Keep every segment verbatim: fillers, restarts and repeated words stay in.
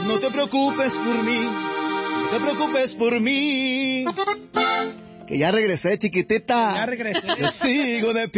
No te preocupes por mí, no te preocupes por mí. Que ya regresé, chiquitita. Ya regresé. Yo sigo de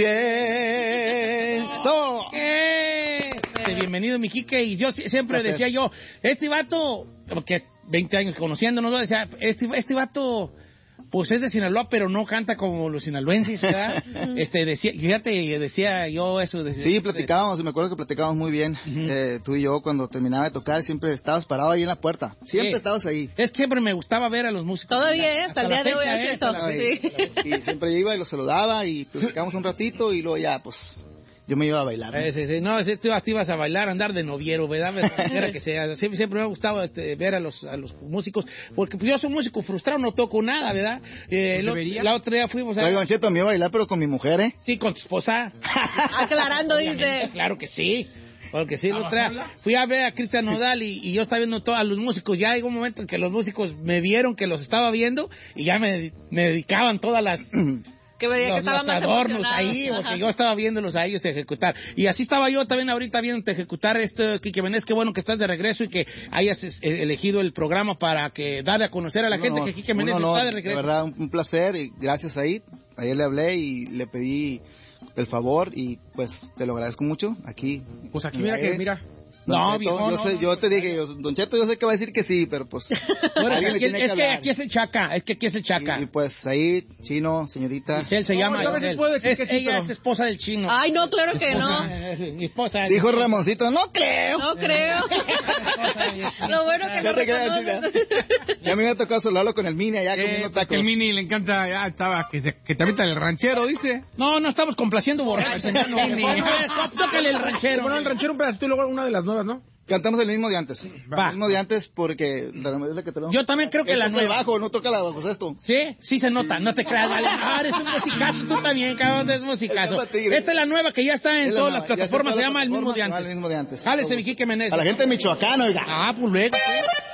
pie. So. ¿Qué? Bienvenido, mi Quique. Y yo siempre Placer. decía yo, este vato, porque veinte años conociéndonos, ¿no? Decía, este, este vato, pues es de Sinaloa, pero no canta como los sinaloenses, ¿verdad? este, decía, fíjate, decía yo eso. Decía, Sí, platicábamos, y me acuerdo que platicábamos muy bien. Uh-huh. eh, tú y yo, cuando terminaba de tocar, siempre estabas parado ahí en la puerta. Siempre sí. estabas ahí. Es que siempre me gustaba ver a los músicos. Todavía, hasta, hasta el día de hoy hace eso. Sí. Y siempre yo iba y los saludaba y platicábamos un ratito y luego ya, pues... Yo me iba a bailar. ¿No? Eh, sí, sí. No, tú ibas, ibas a bailar, andar de noviero, ¿verdad? Era que sea. Siempre, siempre me ha gustado este, ver a los, a los músicos, porque pues, yo soy músico frustrado, no toco nada, ¿verdad? Eh, lo, la otra día fuimos a... Oye, Don Cheto, me iba a bailar, pero con mi mujer, ¿eh? Sí, con tu esposa. Aclarando, dice. Claro que sí. Porque sí, la otra fui a ver a Cristian Nodal y, y yo estaba viendo todos los músicos. Ya llegó un momento en que los músicos me vieron que los estaba viendo y ya me, me dedicaban todas las... Que veía los, que estaban los más adornos ahí, porque Ajá. yo estaba viéndolos a ellos ejecutar. Y así estaba yo también ahorita viéndote ejecutar esto, Quique Menéndez. Qué bueno que estás de regreso y que hayas elegido el programa para que darle a conocer a la un gente honor, que Quique Menéndez está de regreso. De verdad, un, un placer y gracias ahí. Ayer le hablé y le pedí el favor y pues te lo agradezco mucho. Aquí. Pues aquí mira que, mira. Don no, Cheto, viejo, yo, no, sé, no, yo te dije, yo, Don Cheto, yo sé que va a decir que sí, pero pues... Bueno, es, que, es que, que aquí es el Chaca, es que aquí es el Chaca. Y, y pues ahí, Chino, señorita... Giselle se no, llama Giselle. Es, que sí, ella pero... es esposa del Chino. Ay, no, claro que no. Mi esposa. Dijo el Ramoncito, no creo. No creo. Lo bueno que no reconoces. Ya me había tocado celularlo con el Mini allá eh, comiendo tacos. Que el Mini le encanta, ya estaba, que, se, que te avienta el ranchero, dice. No, no estamos complaciendo borrachos. Tócale el ranchero. Bueno, el ranchero un pedacito y luego una de las nuevas, ¿no? Cantamos el mismo de antes. Va. El mismo de antes porque la es la que tenemos. Yo también creo que la nueva. bajo, no toca la bajo esto. Sí, sí se nota, no te creas, vale. Ah, eres un musicazo, tú también, cabrón, eres musicazo. Esta es la nueva que ya está en todas las plataformas, se llama El Mismo de Antes. El mismo de antes. Sale ese Quique Menéndez. A la gente de Michoacán, oiga. Ah, pues luego.